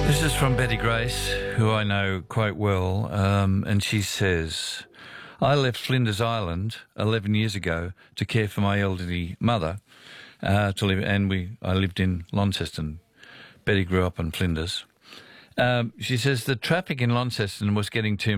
This is from Betty Grace, who I know quite well, and she says, I left Flinders Island 11 years ago to care for my elderly mother, I lived in Launceston. Betty grew up in Flinders. She says the traffic in Launceston was getting too